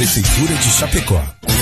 Prefeitura de Chapecó.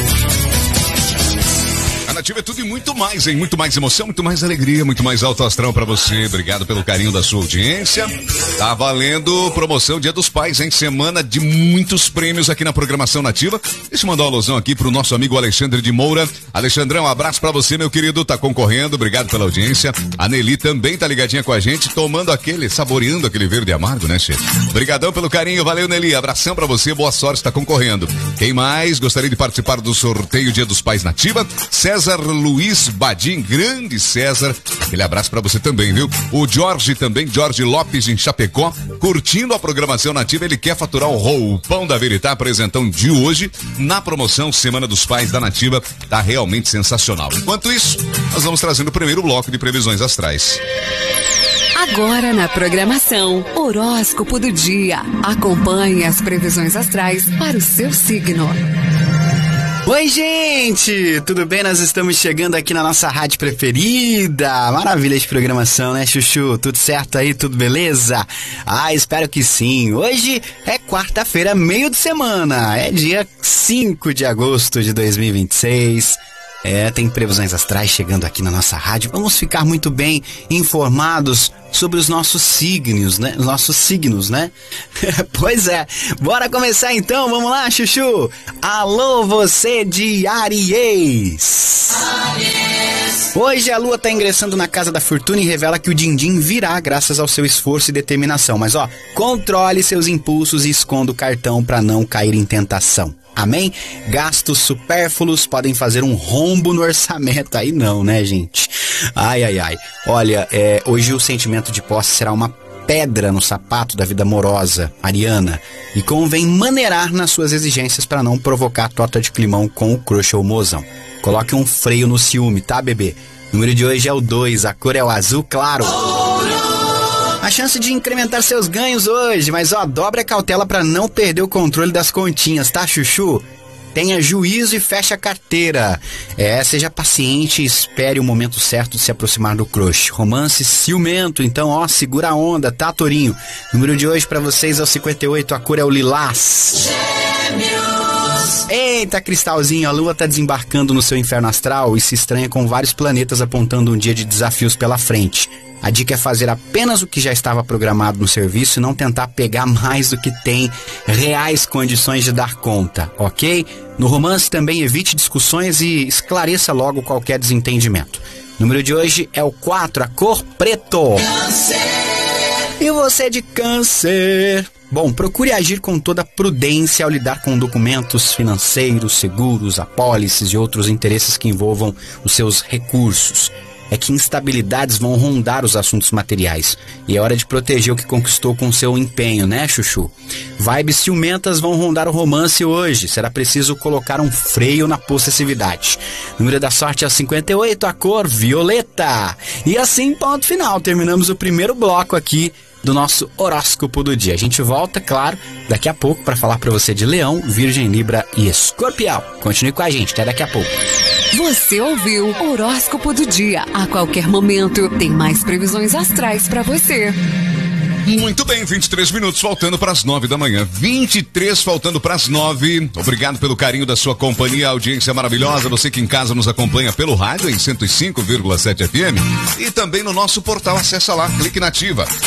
A Nativa é tudo e muito mais, hein? Muito mais emoção, muito mais alegria, muito mais alto astral pra você. Obrigado pelo carinho da sua audiência. Tá valendo promoção Dia dos Pais, hein? Semana de muitos prêmios aqui na programação Nativa. Deixa eu mandar uma alusão aqui pro nosso amigo Alexandre de Moura. Alexandrão, um abraço pra você, meu querido. Tá concorrendo, obrigado pela audiência. A Nelly também tá ligadinha com a gente, saboreando aquele verde amargo, né, chefe? Obrigadão pelo carinho, valeu, Nelly. Abração pra você, boa sorte, tá concorrendo. Quem mais gostaria de participar do sorteio Dia dos Pais Nativa? César Luiz Badim, grande César, aquele abraço pra você também, viu? O Jorge também, Jorge Lopes em Chapecó, curtindo a programação Nativa, ele quer faturar o roupão da Veritá, apresentão de hoje, na promoção Semana dos Pais da Nativa, tá realmente sensacional. Enquanto isso, nós vamos trazendo o primeiro bloco de previsões astrais. Agora na programação, horóscopo do dia. Acompanhe as previsões astrais para o seu signo. Oi, gente! Tudo bem? Nós estamos chegando aqui na nossa rádio preferida. Maravilha de programação, né, Chuchu? Tudo certo aí? Tudo beleza? Espero que sim. Hoje é quarta-feira, meio de semana. É dia 5 de agosto de 2026. Tem previsões astrais chegando aqui na nossa rádio. Vamos ficar muito bem informados sobre os nossos signos, né? Pois é. Bora começar então. Vamos lá, Chuchu. Alô, você de Áries. Hoje a lua tá ingressando na casa da fortuna e revela que o din-din virá graças ao seu esforço e determinação. Mas controle seus impulsos e esconda o cartão para não cair em tentação. Amém? Gastos supérfluos podem fazer um rombo no orçamento. Aí não, né, gente? Ai. Olha, hoje o sentimento de posse será uma pedra no sapato da vida amorosa, Ariana. E convém maneirar nas suas exigências para não provocar torta de climão com o crush ou mozão. Coloque um freio no ciúme, tá, bebê? O número de hoje é o 2, a cor é o azul claro. A chance de incrementar seus ganhos hoje, mas dobre a cautela para não perder o controle das continhas, tá, Chuchu? Tenha juízo e feche a carteira. Seja paciente e espere o momento certo de se aproximar do crush. Romance ciumento, então, segura a onda, tá, Torinho? O número de hoje para vocês é o 58, a cor é o lilás. Eita, Cristalzinho, a lua tá desembarcando no seu inferno astral e se estranha com vários planetas apontando um dia de desafios pela frente. A dica é fazer apenas o que já estava programado no serviço e não tentar pegar mais do que tem reais condições de dar conta, ok? No romance também evite discussões e esclareça logo qualquer desentendimento. O número de hoje é o 4, a cor preto. Câncer. E você de Câncer? Bom, procure agir com toda prudência ao lidar com documentos financeiros, seguros, apólices e outros interesses que envolvam os seus recursos. É que instabilidades vão rondar os assuntos materiais. E é hora de proteger o que conquistou com seu empenho, né, Chuchu? Vibes ciumentas vão rondar o romance hoje. Será preciso colocar um freio na possessividade. O número da sorte é o 58, a cor violeta. E assim, ponto final. Terminamos o primeiro bloco aqui do nosso horóscopo do dia. A gente volta, claro, daqui a pouco para falar para você de Leão, Virgem, Libra e Escorpião. Continue com a gente, até daqui a pouco. Você ouviu o horóscopo do dia. A qualquer momento tem mais previsões astrais para você. Muito bem, 23 minutos faltando para as 9 da manhã. 23 faltando para as 9. Obrigado pelo carinho da sua companhia, audiência maravilhosa. Você que em casa nos acompanha pelo rádio em 105,7 FM e também no nosso portal. Acessa lá, clique na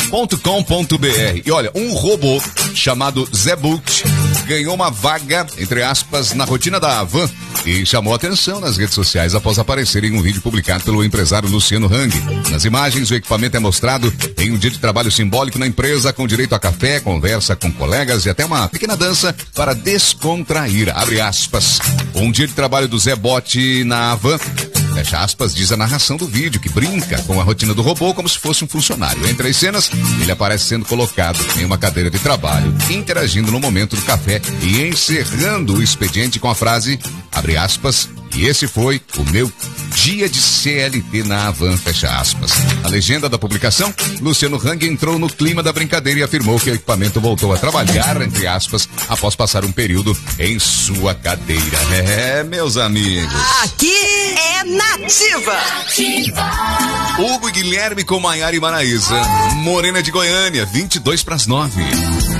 ativa.com.br. E olha, um robô chamado Zé Boot ganhou uma vaga, entre aspas, na rotina da Avan e chamou atenção nas redes sociais após aparecer em um vídeo publicado pelo empresário Luciano Hang. Nas imagens, o equipamento é mostrado em um dia de trabalho simbólico na empresa, com direito a café, conversa com colegas e até uma pequena dança para descontrair, abre aspas. Um dia de trabalho do Zé Bote na Avan, fecha aspas, diz a narração do vídeo, que brinca com a rotina do robô como se fosse um funcionário. Entre as cenas, ele aparece sendo colocado em uma cadeira de trabalho, interagindo no momento do café e encerrando o expediente com a frase, abre aspas, e esse foi o meu dia de CLT na Avan, fecha aspas. A legenda da publicação, Luciano Hang entrou no clima da brincadeira e afirmou que o equipamento voltou a trabalhar, entre aspas, após passar um período em sua cadeira. Meus amigos. Aqui é Nativa. Hugo e Guilherme com Maiara e Maraísa. Morena de Goiânia, 22 para as 9.